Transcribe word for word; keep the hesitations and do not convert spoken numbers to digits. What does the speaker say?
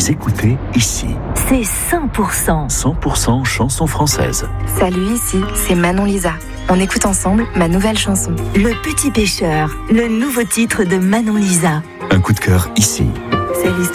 Vous écoutez ici. C'est cent pour cent. cent pour cent chansons françaises. Salut, ici, c'est Manon Lisa. On écoute ensemble ma nouvelle chanson. Le Petit Pêcheur, le nouveau titre de Manon Lisa. Un coup de cœur ici. C'est l'histoire